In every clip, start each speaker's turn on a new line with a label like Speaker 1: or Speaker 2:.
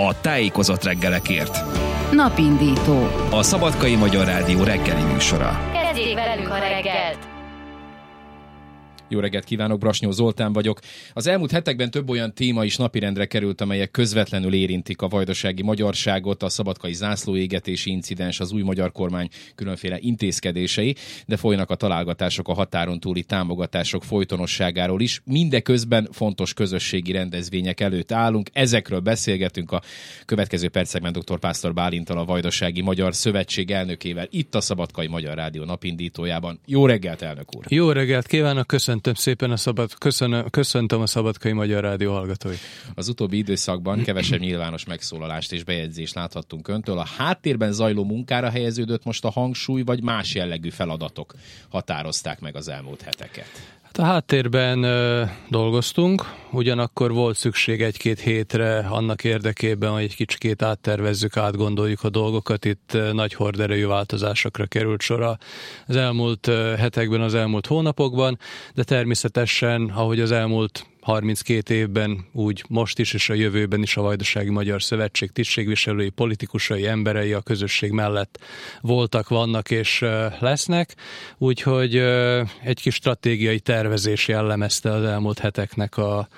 Speaker 1: a tájékozott reggelekért.
Speaker 2: Napindító.
Speaker 1: A Szabadkai Magyar Rádió reggeli műsora.
Speaker 3: Kezdjék velünk a reggelt!
Speaker 4: Jó reggelt kívánok, Brasnyó Zoltán vagyok. Az elmúlt hetekben több olyan téma is napirendre került, amelyek közvetlenül érintik a vajdasági magyarságot, a szabadkai zászlóégetési incidens, az új magyar kormány különféle intézkedései, de folynak a találgatások a határon túli támogatások folytonosságáról is. Mindeközben fontos közösségi rendezvények előtt állunk. Ezekről beszélgetünk a következő percekben dr. Pásztor Bálinttal, a Vajdasági Magyar Szövetség elnökével, itt a Szabadkai Magyar Rádió napindítójában. Jó reggelt, elnök úr!
Speaker 5: Jó reggelt kívánok, köszöntöm szépen köszöntöm a Szabadkai Magyar Rádió hallgatóit.
Speaker 4: Az utóbbi időszakban kevesebb nyilvános megszólalást és bejegyzést láthattunk öntől. A háttérben zajló munkára helyeződött most a hangsúly, vagy más jellegű feladatok határozták meg az elmúlt heteket?
Speaker 5: Hát a háttérben dolgoztunk, ugyanakkor volt szükség egy-két hétre annak érdekében, hogy egy kicsikét áttervezzük, átgondoljuk a dolgokat. Itt nagy horderejű változásokra került sor az elmúlt hetekben, az elmúlt hónapokban, de természetesen, ahogy az elmúlt 32 évben, úgy most is és a jövőben is a Vajdasági Magyar Szövetség tisztségviselői, politikusai, emberei a közösség mellett voltak, vannak és lesznek, úgyhogy egy kis stratégiai tervezés jellemezte az elmúlt heteknek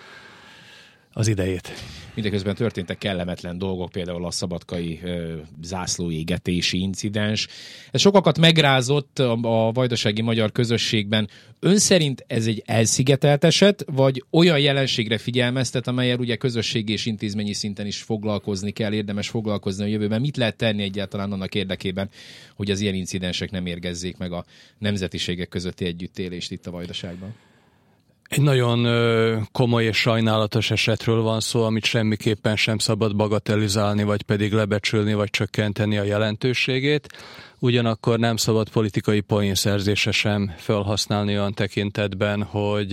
Speaker 5: az idejét.
Speaker 4: Mindeközben történtek kellemetlen dolgok, például a szabadkai zászlóégetési incidens. Ez sokakat megrázott a vajdasági magyar közösségben. Ön szerint ez egy elszigetelt eset, vagy olyan jelenségre figyelmeztet, amellyel ugye közösségi és intézményi szinten is foglalkozni kell, érdemes foglalkozni a jövőben? Mit lehet tenni egyáltalán annak érdekében, hogy az ilyen incidensek nem érgezzék meg a nemzetiségek közötti együttélést itt a Vajdaságban?
Speaker 5: Egy nagyon komoly és sajnálatos esetről van szó, amit semmiképpen sem szabad bagatelizálni, vagy pedig lebecsülni, vagy csökkenteni a jelentőségét. Ugyanakkor nem szabad politikai poénszerzése sem felhasználni olyan tekintetben,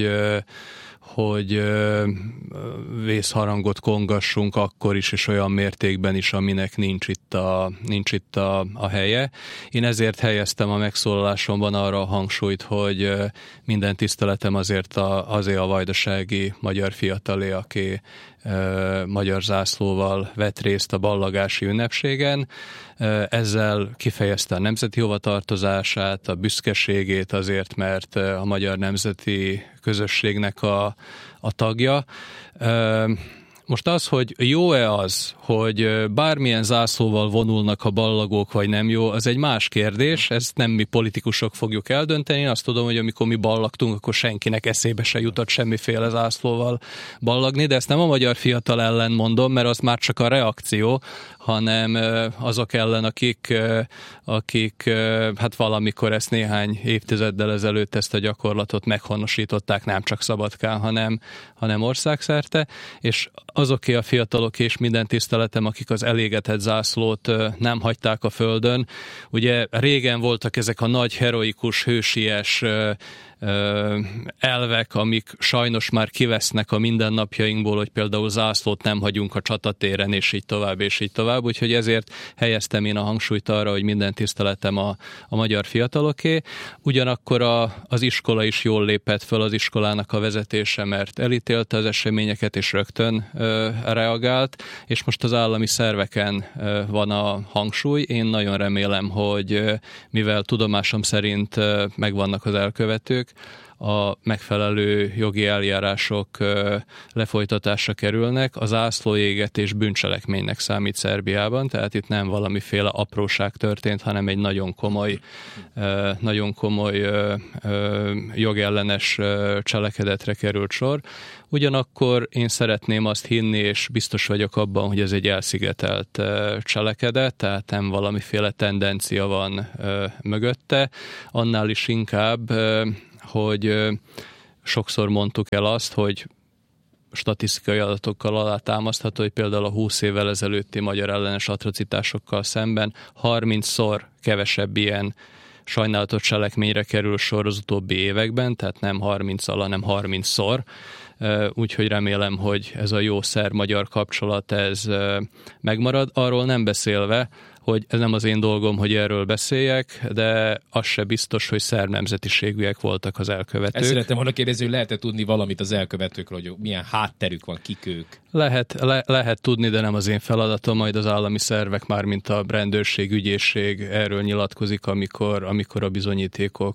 Speaker 5: hogy vészharangot kongassunk akkor is, és olyan mértékben is, aminek nincs itt a helye. Én ezért helyeztem a megszólalásomban arra a hangsúlyt, hogy minden tiszteletem azért a vajdasági magyar fiatalé, aki magyar zászlóval vett részt a ballagási ünnepségen. Ezzel kifejezte a nemzeti hovatartozását, a büszkeségét azért, mert a magyar nemzeti közösségnek a tagja. Most az, hogy jó-e az, hogy bármilyen zászlóval vonulnak a ballagók, vagy nem jó, az egy más kérdés, ezt nem mi politikusok fogjuk eldönteni. Én azt tudom, hogy amikor mi ballagtunk, akkor senkinek eszébe se jutott semmiféle zászlóval ballagni, de ezt nem a magyar fiatal ellen mondom, mert az már csak a reakció, hanem azok ellen, akik hát valamikor ezt néhány évtizeddel ezelőtt ezt a gyakorlatot meghonosították, nem csak Szabadkán, hanem országszerte, és azoké a fiatalok és minden tiszteletem, akik az elégetett zászlót nem hagyták a földön. Ugye régen voltak ezek a nagy, heroikus, hősies elvek, amik sajnos már kivesznek a mindennapjainkból, hogy például zászlót nem hagyunk a csatatéren, és így tovább, és így tovább. Úgyhogy ezért helyeztem én a hangsúlyt arra, hogy minden tiszteletem a magyar fiataloké. Ugyanakkor az iskola is jól lépett föl, az iskolának a vezetése, mert elítélte az eseményeket, és rögtön reagált, és most az állami szerveken van a hangsúly. Én nagyon remélem, hogy mivel tudomásom szerint megvannak az elkövetők, a megfelelő jogi eljárások lefolytatásra kerülnek. Az zászlóégetés bűncselekménynek számít Szerbiában, tehát itt nem valamiféle apróság történt, hanem egy nagyon komoly jogellenes cselekedetre került sor. Ugyanakkor én szeretném azt hinni, és biztos vagyok abban, hogy ez egy elszigetelt cselekedet, tehát nem valamiféle tendencia van mögötte. Annál is inkább, hogy sokszor mondtuk el azt, hogy statisztikai adatokkal alátámasztható, hogy például a 20 évvel ezelőtti magyar ellenes atrocitásokkal szemben 30-szor kevesebb ilyen sajnálatos cselekményre kerül sor az utóbbi években, tehát nem 30-al, hanem 30-szor. Úgyhogy remélem, hogy ez a jó szerb-magyar kapcsolat ez megmarad. Arról nem beszélve, hogy ez nem az én dolgom, hogy erről beszéljek, de az se biztos, hogy szerb nemzetiségűek voltak az elkövetők.
Speaker 4: Ezt szerettem volna kérdezni, hogy lehet-e tudni valamit az elkövetőkről, hogy milyen hátterük van, kik ők?
Speaker 5: Lehet tudni, de nem az én feladatom, majd az állami szervek, már mint a rendőrség, ügyészség erről nyilatkozik, amikor a bizonyítékok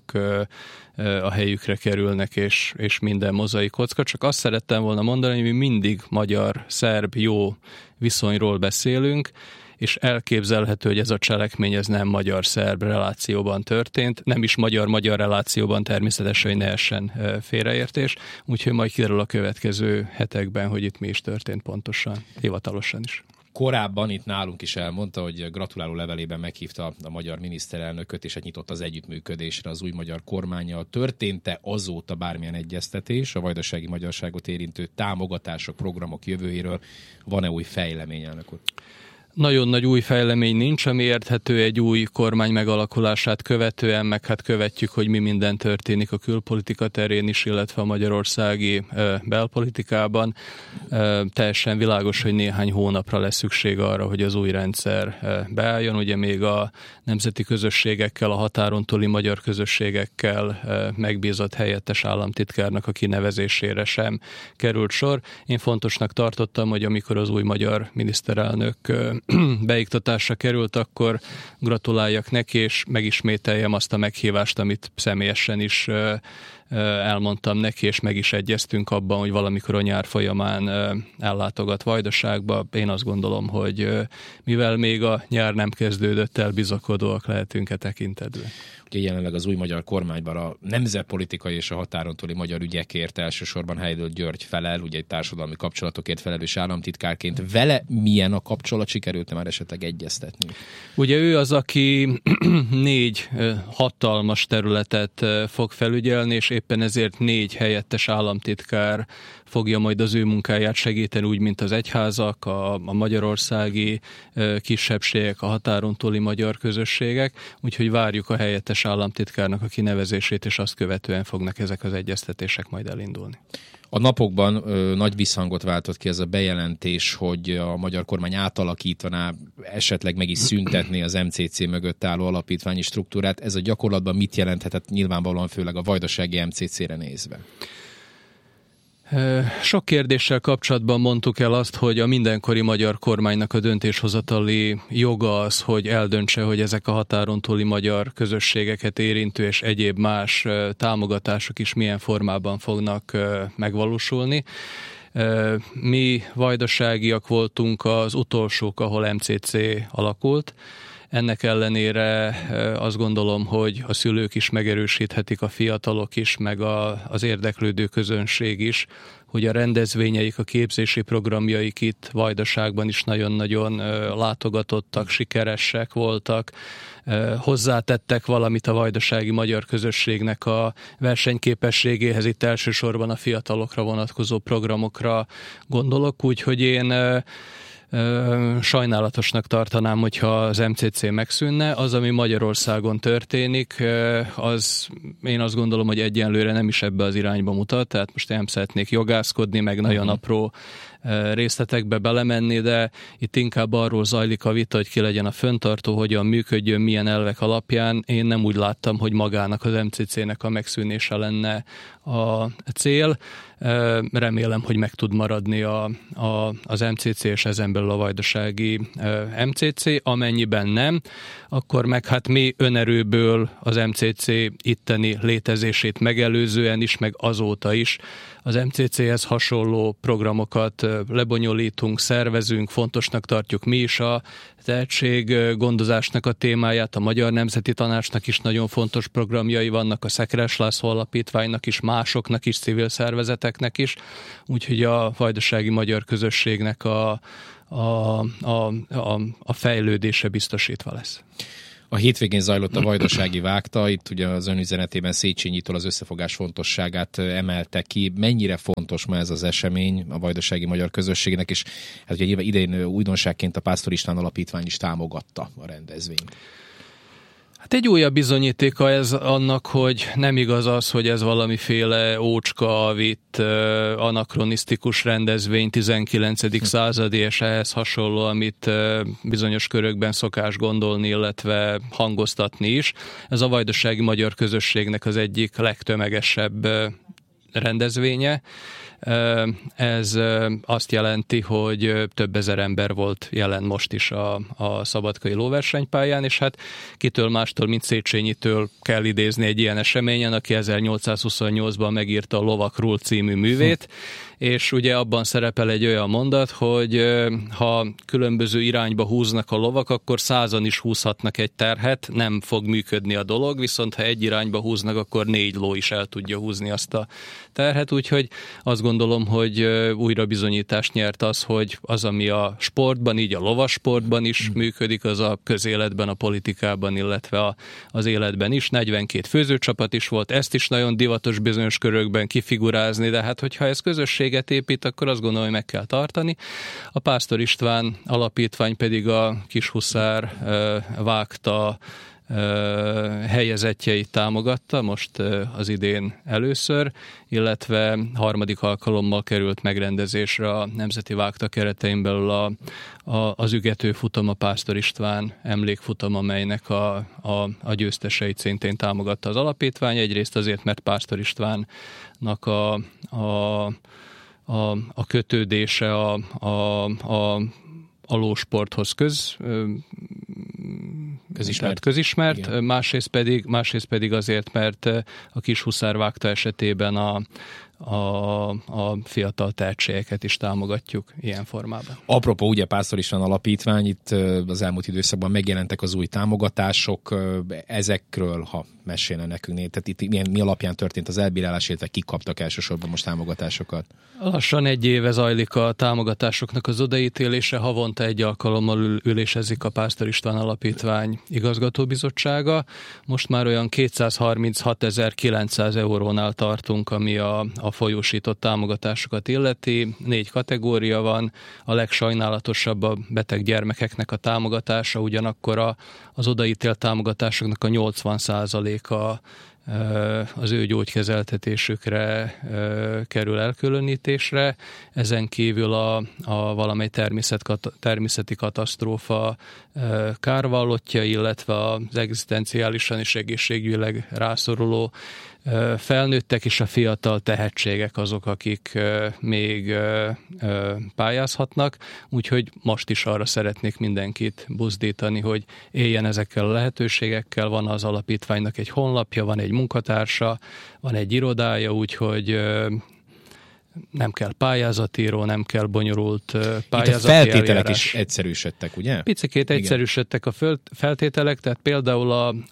Speaker 5: a helyükre kerülnek, és minden mozaik kocka. Csak azt szerettem volna mondani, hogy mi mindig magyar-szerb jó viszonyról beszélünk, és elképzelhető, hogy ez a cselekmény ez nem magyar-szerb relációban történt, nem is magyar-magyar relációban természetesen, hogy ne essen félreértés, úgyhogy majd kiderül a következő hetekben, hogy itt mi is történt pontosan, hivatalosan is.
Speaker 4: Korábban itt nálunk is elmondta, hogy gratuláló levelében meghívta a magyar miniszterelnököt, és nyitott az együttműködésre az új magyar kormánnyal. Történt-e azóta bármilyen egyeztetés a vajdasági magyarságot érintő támogatások, programok jövőjéről? Van-e új fejlemény, elnök úr?
Speaker 5: Nagyon nagy új fejlemény nincs, ami érthető egy új kormány megalakulását követően, meg hát követjük, hogy mi minden történik a külpolitika terén is, illetve a magyarországi belpolitikában. Teljesen világos, hogy néhány hónapra lesz szükség arra, hogy az új rendszer beálljon. Ugye még a nemzeti közösségekkel, a határon túli magyar közösségekkel megbízott helyettes államtitkárnak a kinevezésére sem került sor. Én fontosnak tartottam, hogy amikor az új magyar miniszterelnök beiktatásra került, akkor gratuláljak neki, és megismételjem azt a meghívást, amit személyesen is elmondtam neki, és meg is egyeztünk abban, hogy valamikor a nyár folyamán ellátogat Vajdaságba. Én azt gondolom, hogy mivel még a nyár nem kezdődött el, bizakodóak lehetünk e tekintetben.
Speaker 4: Ugye jelenleg az új magyar kormányban a nemzetpolitikai és a határon túli magyar ügyekért elsősorban Heidel György felel, ugye egy társadalmi kapcsolatokért felelős államtitkárként. Vele milyen a kapcsolat, sikerült-e már esetleg egyeztetni?
Speaker 5: Ugye ő az, aki 4 hatalmas területet fog felügyelni, és éppen ezért 4 helyettes államtitkár fogja majd az ő munkáját segíteni, úgy, mint az egyházak, a magyarországi kisebbségek, a határon túli magyar közösségek, úgyhogy várjuk a helyettes államtitkárnak a kinevezését, és azt követően fognak ezek az egyeztetések majd elindulni.
Speaker 4: A napokban nagy visszhangot váltott ki ez a bejelentés, hogy a magyar kormány átalakítaná, esetleg meg is szüntetné az MCC mögött álló alapítványi struktúrát. Ez a gyakorlatban mit jelenthetett nyilvánvalóan főleg a vajdasági MCC-re nézve?
Speaker 5: Sok kérdéssel kapcsolatban mondtuk el azt, hogy a mindenkori magyar kormánynak a döntéshozatali joga az, hogy eldöntse, hogy ezek a határon túli magyar közösségeket érintő és egyéb más támogatások is milyen formában fognak megvalósulni. Mi vajdaságiak voltunk az utolsók, ahol MCC alakult. Ennek ellenére azt gondolom, hogy a szülők is megerősíthetik, a fiatalok is, meg az érdeklődő közönség is, hogy a rendezvényeik, a képzési programjaik itt Vajdaságban is nagyon-nagyon látogatottak, sikeresek voltak, hozzátettek valamit a vajdasági magyar közösségnek a versenyképességéhez, itt elsősorban a fiatalokra vonatkozó programokra gondolok, úgyhogy én sajnálatosnak tartanám, hogyha az MCC megszűnne. Az, ami Magyarországon történik, az én azt gondolom, hogy egyenlőre nem is ebbe az irányba mutat, tehát most nem szeretnék jogászkodni, meg nagyon apró részletekbe belemenni, de itt inkább arról zajlik a vita, hogy ki legyen a fenntartó, hogyan működjön, milyen elvek alapján. Én nem úgy láttam, hogy magának az MCC-nek a megszűnése lenne a cél. Remélem, hogy meg tud maradni az MCC, és ezen belül a vajdasági MCC. Amennyiben nem, akkor meg hát mi önerőből az MCC itteni létezését megelőzően is, meg azóta is az MCC-hez hasonló programokat lebonyolítunk, szervezünk, fontosnak tartjuk mi is a tehetséggondozásnak a témáját, a Magyar Nemzeti Tanácsnak is nagyon fontos programjai vannak, a Szekeres László Alapítványnak is, másoknak is, civil szervezeteknek is, úgyhogy a vajdasági magyar közösségnek a fejlődése biztosítva lesz.
Speaker 4: A hétvégén zajlott a vajdasági vágta, itt ugye az önüzenetében Széchenyitól az összefogás fontosságát emelte ki. Mennyire fontos ma ez az esemény a vajdasági magyar közösségnek, és hát ugye idén újdonságként a Pásztor István Alapítvány is támogatta a rendezvényt.
Speaker 5: Hát egy újabb bizonyítéka ez annak, hogy nem igaz az, hogy ez valamiféle ócska, vitt, anakronisztikus rendezvény 19. századi, és ehhez hasonló, amit bizonyos körökben szokás gondolni, illetve hangoztatni is. Ez a vajdasági magyar közösségnek az egyik legtömegesebb rendezvénye. Ez azt jelenti, hogy több ezer ember volt jelen most is a szabadkai lóversenypályán, és hát kitől mástól, mint Széchenyitől kell idézni egy ilyen eseményen, aki 1828-ban megírta a Lovakról című művét, és ugye abban szerepel egy olyan mondat, hogy ha különböző irányba húznak a lovak, akkor 100-an is húzhatnak egy terhet, nem fog működni a dolog, viszont ha egy irányba húznak, akkor 4 ló is el tudja húzni azt a terhet, úgyhogy azt gondolom, hogy újra bizonyítást nyert az, hogy az, ami a sportban, így a lovasportban is működik, az a közéletben, a politikában, illetve az életben is. 42 főzőcsapat is volt, ezt is nagyon divatos bizonyos körökben kifigurázni, de hát hogyha ez közösséget épít, akkor azt gondolom, hogy meg kell tartani. A Pásztor István alapítvány pedig a Kishuszár vágta helyezettjeit támogatta, most az idén először, illetve harmadik alkalommal került megrendezésre a Nemzeti Vágta keretein belül az ügető futam, a Pásztor István emlékfutam, amelynek a győzteseit szintén támogatta az alapítvány. Egyrészt azért, mert Pásztor Istvánnak a kötődése a lósporthoz közismert, másrészt pedig azért, mert a Kishuszár Vágta esetében a fiatal tehetségeket is támogatjuk ilyen formában.
Speaker 4: Apropó, ugye Pásztor István alapítvány, itt az elmúlt időszakban megjelentek az új támogatások, ezekről, ha mesélne nekünk, tehát itt mi alapján történt az elbírálás, illetve kik kaptak elsősorban most támogatásokat?
Speaker 5: Lassan 1 éve zajlik a támogatásoknak az odaítélése, havonta 1 alkalommal ülésezik a Pásztor István Alapítvány igazgatóbizottsága. Most már olyan 236.900 eurónál tartunk, ami a folyósított támogatásokat illeti. 4 kategória van, a legsajnálatosabb a beteg gyermekeknek a támogatása, ugyanakkor az odaítélt támogatásoknak a 80%-a az ő gyógykezeltetésükre kerül elkülönítésre. Ezen kívül a valamely természeti katasztrófa kárvallottja, illetve az egzisztenciálisan és egészségügyileg rászoruló felnőttek és a fiatal tehetségek azok, akik még pályázhatnak, úgyhogy most is arra szeretnék mindenkit buzdítani, hogy éljen ezekkel a lehetőségekkel. Van az alapítványnak egy honlapja, van egy munkatársa, van egy irodája, úgyhogy nem kell pályázatíró, nem kell bonyolult pályázati
Speaker 4: eljárás. A feltételek
Speaker 5: is
Speaker 4: egyszerűsödtek, ugye?
Speaker 5: Picikét egyszerűsödtek a feltételek, tehát például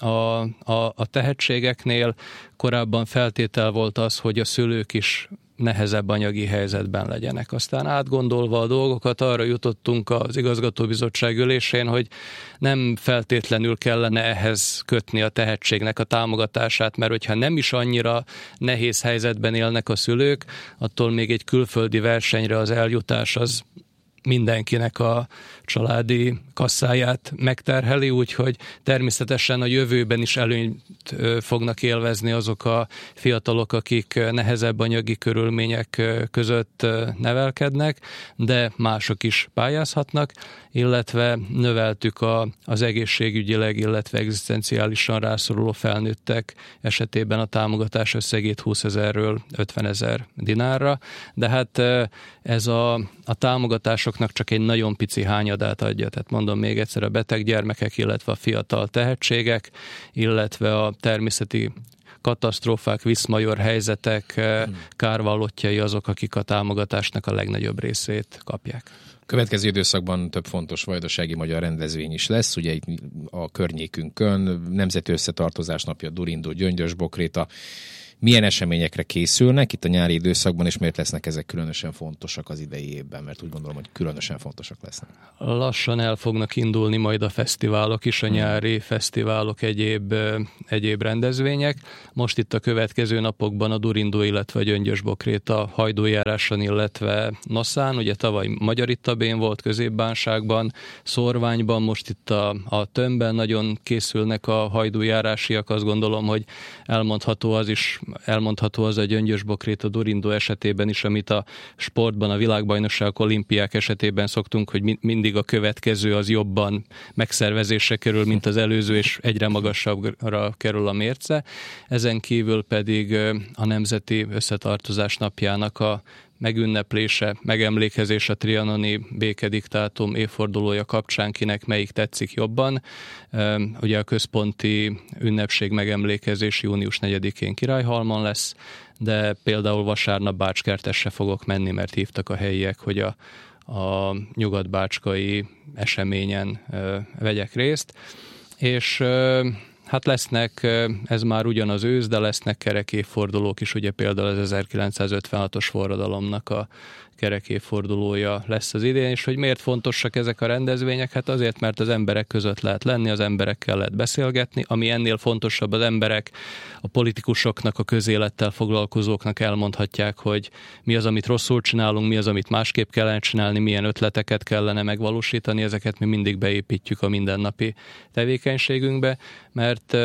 Speaker 5: a tehetségeknél korábban feltétel volt az, hogy a szülők is nehezebb anyagi helyzetben legyenek. Aztán átgondolva a dolgokat arra jutottunk az igazgatóbizottság ülésén, hogy nem feltétlenül kellene ehhez kötni a tehetségnek a támogatását, mert hogyha nem is annyira nehéz helyzetben élnek a szülők, attól még egy külföldi versenyre az eljutás az mindenkinek a családi kasszáját megterheli, úgyhogy természetesen a jövőben is előnyt fognak élvezni azok a fiatalok, akik nehezebb anyagi körülmények között nevelkednek, de mások is pályázhatnak, illetve növeltük az egészségügyileg, illetve egzisztenciálisan rászoruló felnőttek esetében a támogatás összegét 20 000-ről 50 000 dinárra, de hát ez a támogatásoknak csak egy nagyon pici hányadát adja, tehát mondom még egyszer, a beteg gyermekek, illetve a fiatal tehetségek, illetve a természeti katasztrófák, viszmajor helyzetek kárvallottjai azok, akik a támogatásnak a legnagyobb részét kapják.
Speaker 4: Következő időszakban több fontos vajdasági magyar rendezvény is lesz, ugye itt a környékünkön, Nemzeti Összetartozás napja, Durindó, Gyöngyös, Bokréta. milyen eseményekre készülnek itt a nyári időszakban, és miért lesznek ezek különösen fontosak az idei évben, mert úgy gondolom, hogy különösen fontosak lesznek.
Speaker 5: Lassan el fognak indulni majd a fesztiválok is, a nyári fesztiválok, egyéb rendezvények. Most itt a következő napokban a Durindó, illetve a Gyöngyös-Bokréta hajdújáráson, illetve Naszán, ugye tavaly Magyaritabén volt, Középbánságban, Szorványban, most itt a Tömbben nagyon készülnek a hajdújárásiak. Azt gondolom, hogy elmondható az a Gyöngyös-Bokréta, Durindó esetében is, amit a sportban, a világbajnokságok, olimpiák esetében szoktunk, hogy mindig a következő az jobban megszervezésre kerül, mint az előző, és egyre magasabbra kerül a mérce. Ezen kívül pedig a Nemzeti Összetartozás napjának a megünneplése, megemlékezés a trianoni békediktátum évfordulója kapcsán, kinek melyik tetszik jobban. Ugye a központi ünnepség megemlékezés június 4-én Királyhalmon lesz, de például vasárnap Bácskertesre fogok menni, mert hívtak a helyiek, hogy a nyugat-bácskai eseményen vegyek részt. És hát lesznek, ez már ugyanaz ősz, de lesznek kerekévfordulók is, ugye például az 1956-os forradalomnak a kerekévfordulója lesz az idén, és hogy miért fontosak ezek a rendezvények? Hát azért, mert az emberek között lehet lenni, az emberekkel lehet beszélgetni, ami ennél fontosabb, az emberek a politikusoknak, a közélettel foglalkozóknak elmondhatják, hogy mi az, amit rosszul csinálunk, mi az, amit másképp kellene csinálni, milyen ötleteket kellene megvalósítani, ezeket mi mindig beépítjük a mindennapi tevékenységünkbe, mert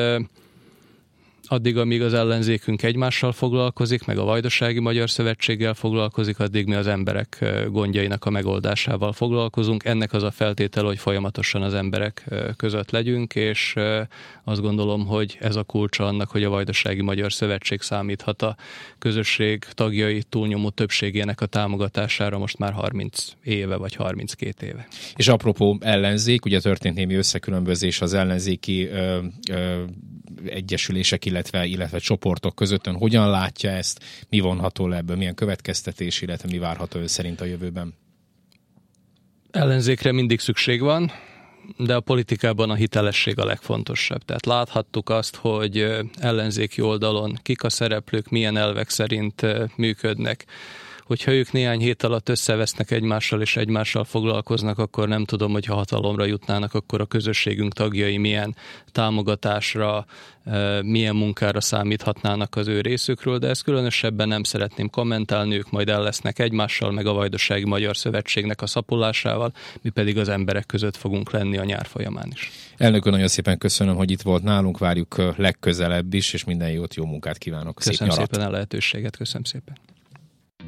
Speaker 5: addig, amíg az ellenzékünk egymással foglalkozik, meg a Vajdasági Magyar Szövetséggel foglalkozik, addig mi az emberek gondjainak a megoldásával foglalkozunk. Ennek az a feltétel, hogy folyamatosan az emberek között legyünk, és azt gondolom, hogy ez a kulcsa annak, hogy a Vajdasági Magyar Szövetség számíthat a közösség tagjai túlnyomó többségének a támogatására most már 30 éve, vagy 32 éve.
Speaker 4: És apropó ellenzék, ugye történt némi összekülönbözés az ellenzéki egyesülések, illetve csoportok közöttön. Hogyan látja ezt? Mi vonható le ebből? Milyen következtetés, illetve mi várható szerint a jövőben?
Speaker 5: Ellenzékre mindig szükség van, de a politikában a hitelesség a legfontosabb. Tehát láthattuk azt, hogy ellenzéki oldalon kik a szereplők, milyen elvek szerint működnek. Hogyha ők néhány hét alatt összevesznek egymással és egymással foglalkoznak, akkor nem tudom, hogy ha hatalomra jutnának, akkor a közösségünk tagjai milyen támogatásra, milyen munkára számíthatnának az ő részükről, de ezt különösebben nem szeretném kommentálni, ők majd el lesznek egymással, meg a Vajdasági Magyar Szövetségnek a szapulásával, mi pedig az emberek között fogunk lenni a nyár folyamán is.
Speaker 4: Elnök úr, nagyon szépen köszönöm, hogy itt volt nálunk, várjuk legközelebb is, és minden jót, jó munkát kívánok.
Speaker 5: Köszönöm szépen a lehetőséget, köszönöm szépen.